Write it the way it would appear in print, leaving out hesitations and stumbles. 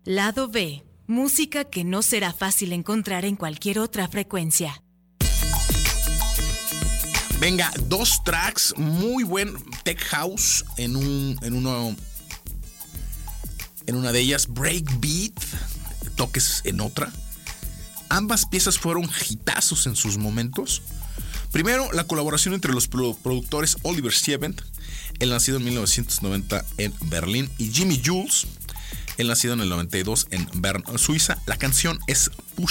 Lado B, música que no será fácil encontrar en cualquier otra frecuencia. Venga, 2 tracks, muy buen tech house en una de ellas, breakbeat, toques en otra. Ambas piezas fueron hitazos en sus momentos. Primero, la colaboración entre los productores Oliver Sievent, él nacido en 1990 en Berlín, y Jimmy Jules, él nacido en el 92 en Bern, Suiza. La canción es Push